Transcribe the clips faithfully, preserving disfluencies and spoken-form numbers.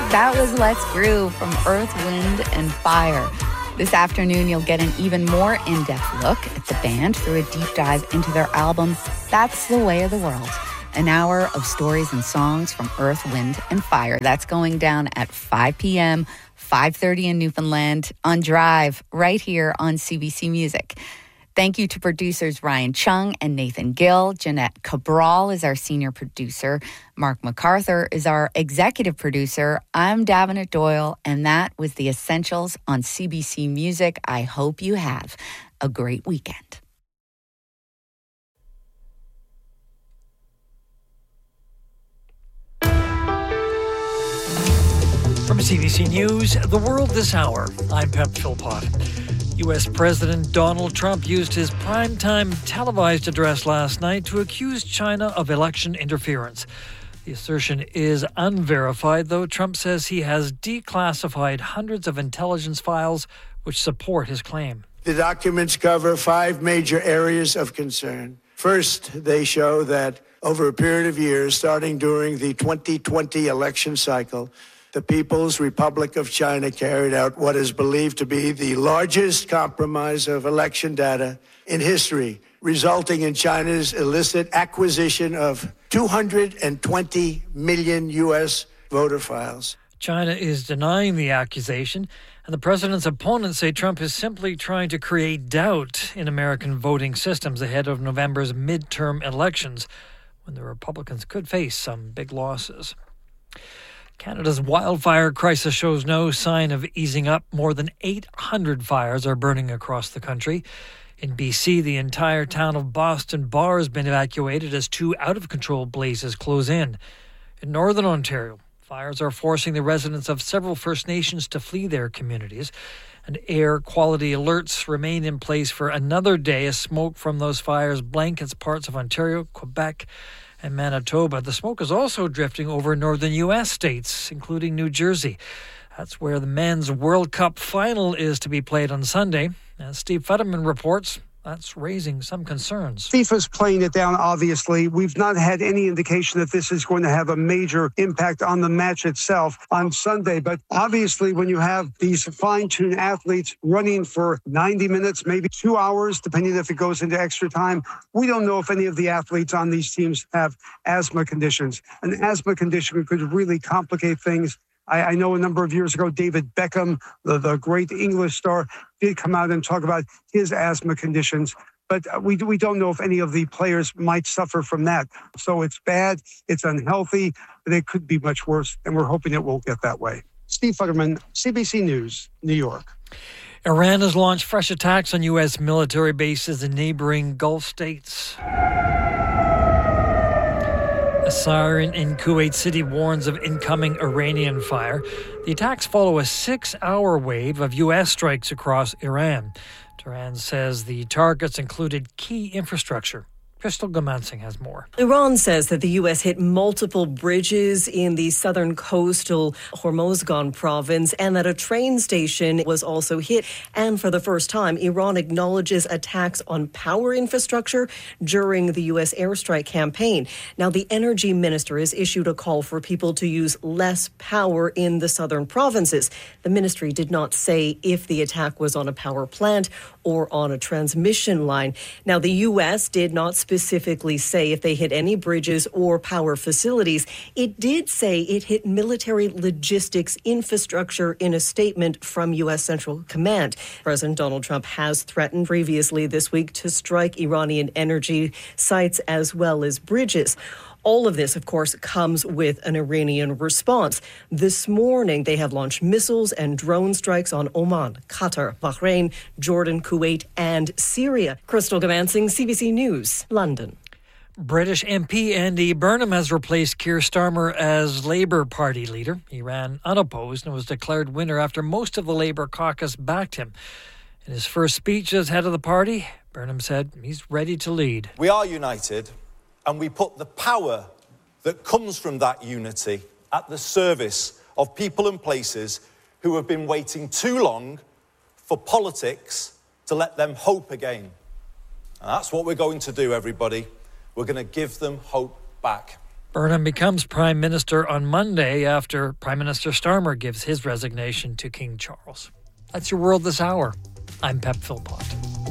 That was Let's Groove from Earth, Wind and Fire. This afternoon, you'll get an even more in-depth look at the band through a deep dive into their album, That's the Way of the World. An hour of stories and songs from Earth, Wind and Fire. That's going down at five p.m., five thirty in Newfoundland on Drive, right here on C B C Music. Thank you to producers Ryan Chung and Nathan Gill. Jeanette Cabral is our senior producer. Mark MacArthur is our executive producer. I'm Davenant Doyle, and that was The Essentials on C B C Music. I hope you have a great weekend. From C B C News, The World This Hour, I'm Pep Philpott. U S President Donald Trump used his primetime televised address last night to accuse China of election interference. The assertion is unverified, though Trump says he has declassified hundreds of intelligence files which support his claim. The documents cover five major areas of concern. First, they show that over a period of years, starting during the twenty twenty election cycle, the People's Republic of China carried out what is believed to be the largest compromise of election data in history, resulting in China's illicit acquisition of two hundred twenty million U S voter files. China is denying the accusation, and the president's opponents say Trump is simply trying to create doubt in American voting systems ahead of November's midterm elections, when the Republicans could face some big losses. Canada's wildfire crisis shows no sign of easing up. More than eight hundred fires are burning across the country. In B C, the entire town of Boston Bar has been evacuated as two out-of-control blazes close in. In Northern Ontario, fires are forcing the residents of several First Nations to flee their communities, and air quality alerts remain in place for another day as smoke from those fires blankets parts of Ontario, Quebec, and Manitoba. The smoke is also drifting over northern U S states, including New Jersey. That's where the men's World Cup final is to be played on Sunday. As Steve Futterman reports, that's raising some concerns. FIFA's playing it down, obviously. We've not had any indication that this is going to have a major impact on the match itself on Sunday. But obviously, when you have these fine-tuned athletes running for ninety minutes, maybe two hours, depending if it goes into extra time, we don't know if any of the athletes on these teams have asthma conditions. An asthma condition could really complicate things. I, I know a number of years ago, David Beckham, the, the great English star, did come out and talk about his asthma conditions. But we, we don't know if any of the players might suffer from that. So it's bad, it's unhealthy, but it could be much worse, and we're hoping it won't get that way. Steve Futterman, C B C News, New York. Iran has launched fresh attacks on U S military bases in neighboring Gulf states. A siren in Kuwait City warns of incoming Iranian fire. The attacks follow a six-hour wave of U S strikes across Iran. Tehran says the targets included key infrastructure. Crystal Gamansing has more. Iran says that the U S hit multiple bridges in the southern coastal Hormozgan province and that a train station was also hit. And for the first time, Iran acknowledges attacks on power infrastructure during the U S airstrike campaign. Now, the energy minister has issued a call for people to use less power in the southern provinces. The ministry did not say if the attack was on a power plant or on a transmission line. Now, the U S did not specifically say if they hit any bridges or power facilities. It did say it hit military logistics infrastructure in a statement from U S Central Command. President Donald Trump has threatened previously this week to strike Iranian energy sites as well as bridges. All of this, of course, comes with an Iranian response. This morning, they have launched missiles and drone strikes on Oman, Qatar, Bahrain, Jordan, Kuwait, and Syria. Crystal Gamansing, C B C News, London. British M P Andy Burnham has replaced Keir Starmer as Labour Party leader. He ran unopposed and was declared winner after most of the Labour caucus backed him. In his first speech as head of the party, Burnham said he's ready to lead. We are united, and we put the power that comes from that unity at the service of people and places who have been waiting too long for politics to let them hope again. And that's what we're going to do, everybody. We're going to give them hope back. Burnham becomes Prime Minister on Monday after Prime Minister Starmer gives his resignation to King Charles. That's your world this hour. I'm Pep Philpott.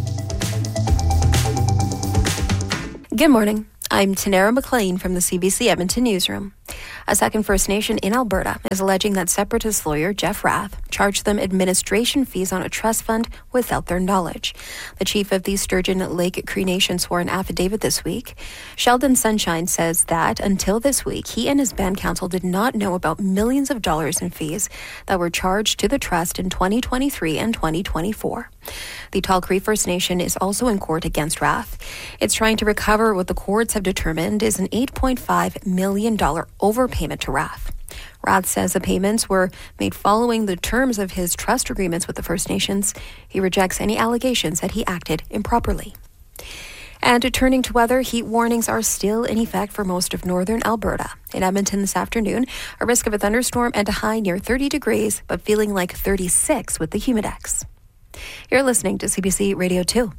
Good morning. I'm Tanera McLean from the C B C Edmonton Newsroom. A second First Nation in Alberta is alleging that Separatist lawyer Jeff Rath charged them administration fees on a trust fund without their knowledge. The chief of the Sturgeon Lake Cree Nation swore an affidavit this week. Sheldon Sunshine says that until this week, he and his band council did not know about millions of dollars in fees that were charged to the trust in twenty twenty-three and twenty twenty-four. The Tall Cree First Nation is also in court against Rath. It's trying to recover what the courts have determined is an eight point five million dollars overpayment to Rath. Rath says the payments were made following the terms of his trust agreements with the First Nations. He rejects any allegations that he acted improperly. And turning to weather, heat warnings are still in effect for most of northern Alberta. In Edmonton this afternoon, a risk of a thunderstorm and a high near thirty degrees, but feeling like thirty-six with the Humidex. You're listening to C B C Radio two.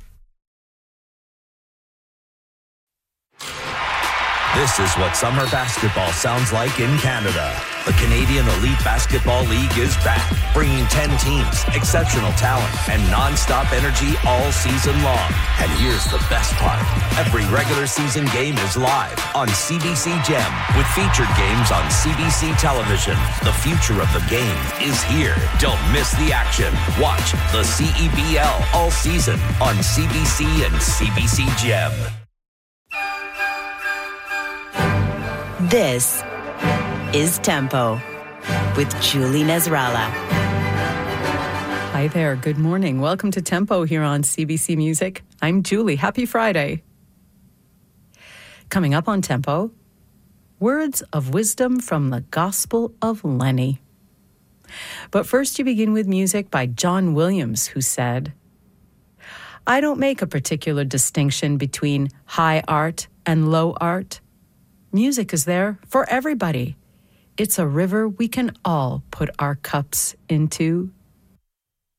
This is what summer basketball sounds like in Canada. The Canadian Elite Basketball League is back, bringing ten teams, exceptional talent, and non-stop energy all season long. And here's the best part. Every regular season game is live on C B C Gem, with featured games on C B C television. The future of the game is here. Don't miss the action. Watch the C E B L all season on C B C and C B C Gem. This is Tempo with Julie Nasrallah. Hi there. Good morning. Welcome to Tempo here on C B C Music. I'm Julie. Happy Friday. Coming up on Tempo, words of wisdom from the Gospel of Lenny. But first you begin with music by John Williams, who said, "I don't make a particular distinction between high art and low art. Music is there for everybody. It's a river we can all put our cups into."